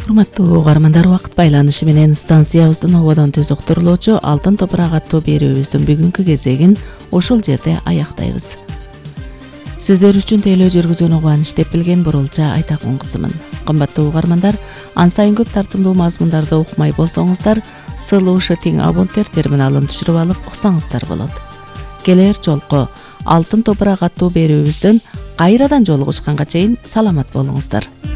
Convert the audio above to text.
Урматтуу угармандар, убакыт байланышы менен станциябыздын ободон түз уктурулуучу Алтын топурак аттуу берүүбүздүн бүгүнкү кезегин ушул жерде аяктайбыз. Сиздер үчүн тейлөө жүргүзүүнү кубаныч деп билген Бурулча Айтакун кызымын. Кымбаттуу угармандар, ан сайын көп тартымдуу мазмундарды укмай болсоңуздар, СЛУШ-тиң абонттер терминалын түшүрүп алып уксаңыздар болот. Келер жолку Алтын топурак аттуу берүүбүздөн кайрадан жолугушканга чейин саламат болуңуздар.